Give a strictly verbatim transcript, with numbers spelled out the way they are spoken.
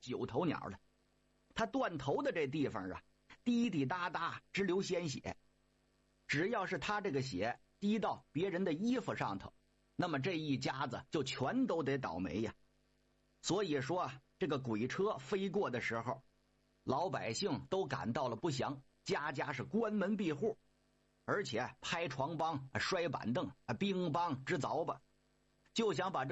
九头鸟了。他断头的这地方啊，滴滴答答直流鲜血。只要是他这个血滴到别人的衣服上头，那么这一家子就全都得倒霉呀。所以说啊，这个鬼车飞过的时候，老百姓都感到了不祥，家家是关门闭户，而且拍床帮、摔板凳、乒乓直凿吧，就想把这